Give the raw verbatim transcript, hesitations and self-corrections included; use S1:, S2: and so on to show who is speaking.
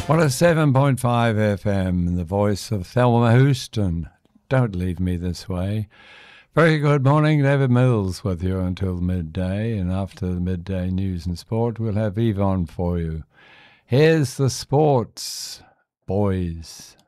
S1: one oh seven point five F M, the voice of Thelma Houston. Don't leave me this way. Very good morning, David Mills with you until midday, and after the midday news and sport, we'll have Yvonne for you. Here's the sports, boys.